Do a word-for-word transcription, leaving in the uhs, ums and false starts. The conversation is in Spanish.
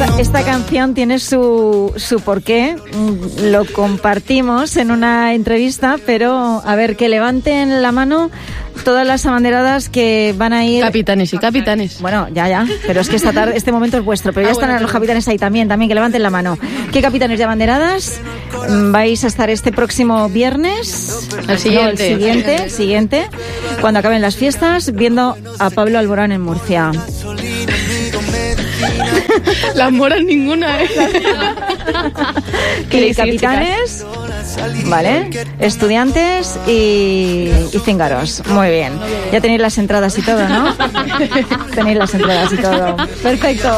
Esta, esta canción tiene su, su porqué. Lo compartimos en una entrevista, pero a ver, que levanten la mano todas las abanderadas que van a ir... Capitanes y capitanes. Bueno, ya, ya, pero es que esta tarde, este momento es vuestro, pero ya ah, están bueno, los capitanes ahí también, también, que levanten la mano. ¿Qué capitanes de abanderadas vais a estar este próximo viernes? El siguiente. No, el siguiente, siguiente, cuando acaben las fiestas, viendo a Pablo Alborán en Murcia. Las moras ninguna, ¿eh? Y capitanes, vale, estudiantes y, y cíngaros. Muy bien. Ya tenéis las entradas y todo, ¿no? Tenéis las entradas y todo. Perfecto.